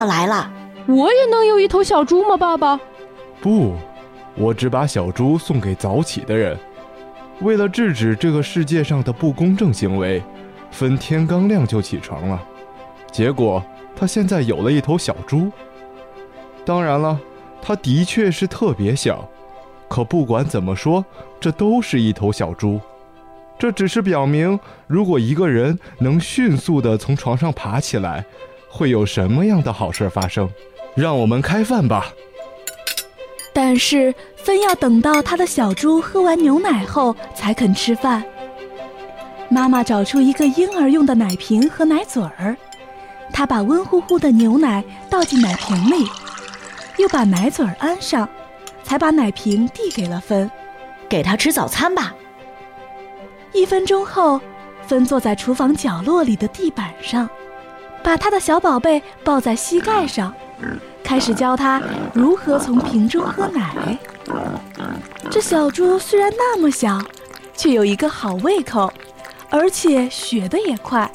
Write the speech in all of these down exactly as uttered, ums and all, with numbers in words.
来了。 我也能有一头小猪吗，爸爸？ 不，我只把小猪送给早起的人。为了制止这个世界上的不公正行为，芬天刚亮就起床了，结果他现在有了一头小猪。当然了，他的确是特别小，可不管怎么说，这都是一头小猪。这只是表明，如果一个人能迅速地从床上爬起来，会有什么样的好事发生。让我们开饭吧。 但是芬要等到他的小猪喝完牛奶后才肯吃饭。妈妈找出一个婴儿用的奶瓶和奶嘴儿，她把温乎乎的牛奶倒进奶瓶里，又把奶嘴儿安上，才把奶瓶递给了芬。 给他吃早餐吧。 一分钟后，芬坐在厨房角落里的地板上，把他的小宝贝抱在膝盖上，开始教他如何从瓶中喝奶。这小猪虽然那么小，却有一个好胃口，而且学得也快。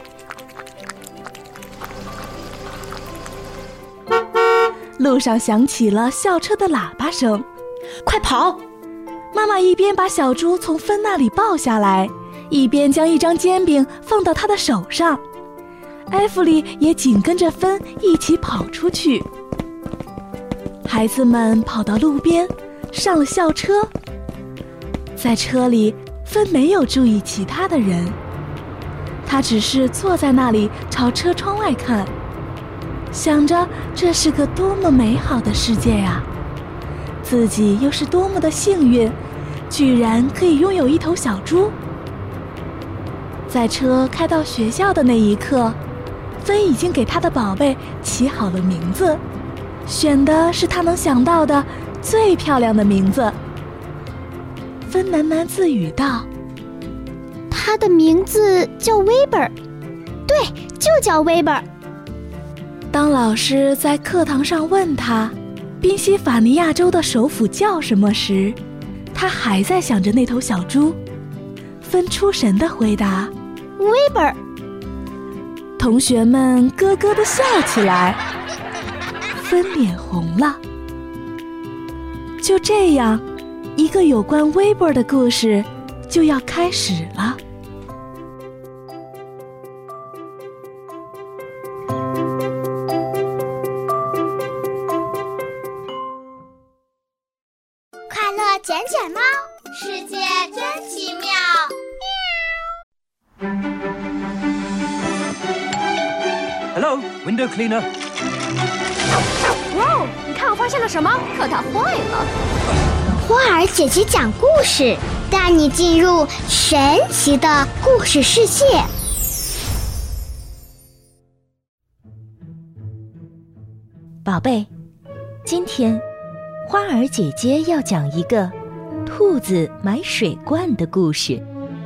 路上响起了校车的喇叭声， 快跑！ 妈妈一边把小猪从芬那里抱下来，一边将一张煎饼放到他的手上。艾弗里也紧跟着芬一起跑出去。孩子们跑到路边，上了校车。在车里，芬没有注意其他的人，她只是坐在那里朝车窗外看，想着这是个多么美好的世界呀，自己又是多么的幸运，居然可以拥有一头小猪。在车开到学校的那一刻，芬已经给他的宝贝起好了名字，选的是他能想到的最漂亮的名字。芬喃喃自语道： 他的名字叫威伯尔，对，就叫威伯尔。 当老师在课堂上问他宾夕法尼亚州的首府叫什么时，他还在想着那头小猪。芬出神地回答： 威伯尔。 同学们咯咯地笑起来，芬脸红了。就这样，一个有关威伯尔的故事就要开始了。 快乐卷卷猫，世界真奇妙。 Hello, window cleaner. 哇，你看我发现了什么？可它坏了。 花儿姐姐讲故事，带你进入神奇的故事世界。 宝贝，今天花儿姐姐要讲一个兔子买水罐的故事。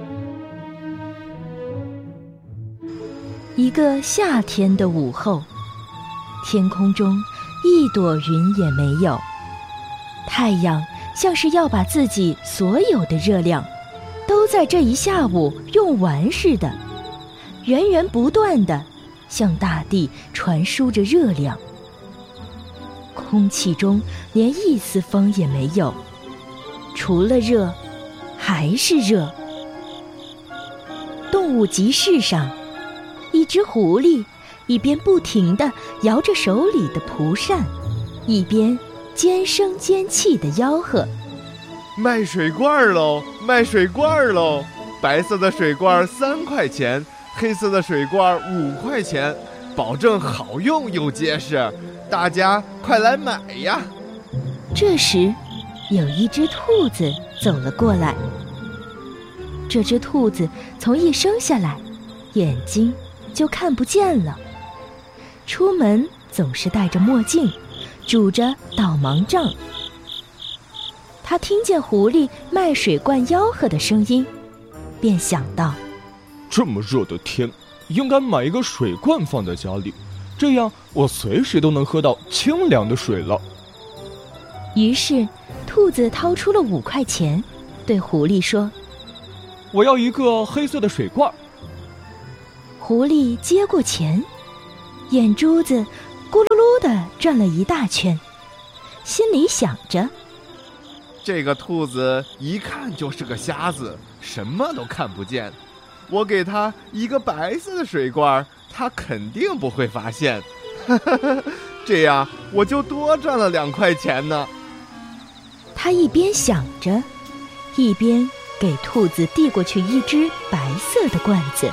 一个夏天的午后，天空中一朵云也没有，太阳像是要把自己所有的热量都在这一下午用完似的，源源不断地向大地传输着热量。空气中连一丝风也没有，除了热还是热。动物集市上，一只狐狸一边不停地摇着手里的蒲扇，一边尖声尖气地吆喝： 卖水罐喽，卖水罐喽！白色的水罐三块钱，黑色的水罐五块钱，保证好用又结实，大家快来买呀！ 这时，有一只兔子走了过来。这只兔子从一生下来，眼睛就看不见了，出门总是戴着墨镜，拄着导盲杖。他听见狐狸卖水罐吆喝的声音，便想到： 这么热的天，应该买一个水罐放在家里，这样我随时都能喝到清凉的水了。 于是，兔子掏出了五块钱，对狐狸说： 我要一个黑色的水罐。 狐狸接过钱，眼珠子咕噜地转了一大圈，心里想着： 这个兔子一看就是个瞎子，什么都看不见。我给它一个白色的水罐，它肯定不会发现。这样我就多赚了两块钱呢。 他一边想着，一边给兔子递过去一只白色的罐子。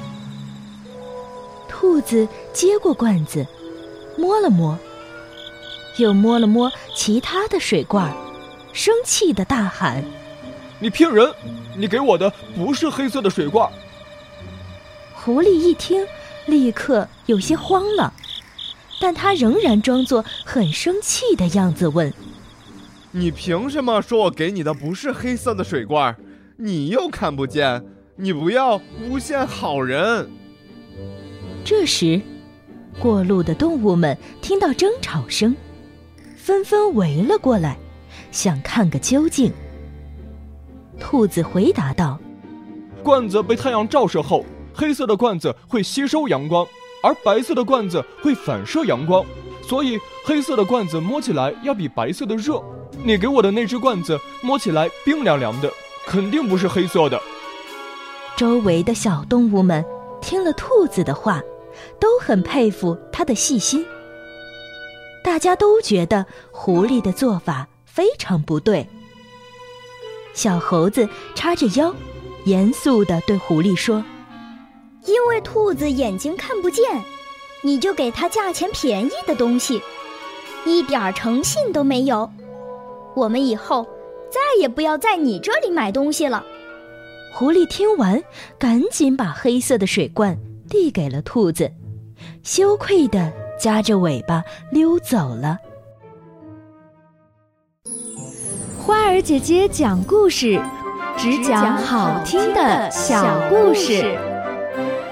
兔子接过罐子，摸了摸，又摸了摸其他的水罐，生气地大喊： 你骗人！你给我的不是黑色的水罐。 狐狸一听，立刻有些慌了，但他仍然装作很生气的样子问： 你凭什么说我给你的不是黑色的水罐？你又看不见，你不要诬陷好人。 这时，过路的动物们听到争吵声，纷纷围了过来，想看个究竟。兔子回答道： 罐子被太阳照射后，黑色的罐子会吸收阳光，而白色的罐子会反射阳光，所以黑色的罐子摸起来要比白色的热。你给我的那只罐子摸起来冰凉凉的，肯定不是黑色的。 周围的小动物们听了兔子的话，都很佩服他的细心。大家都觉得狐狸的做法非常不对。小猴子叉着腰，严肃地对狐狸说： 因为兔子眼睛看不见，你就给它价钱便宜的东西，一点诚信都没有。我们以后再也不要在你这里买东西了。 狐狸听完，赶紧把黑色的水罐递给了兔子，羞愧地夹着尾巴溜走了。 花儿姐姐讲故事，只讲好听的小故事。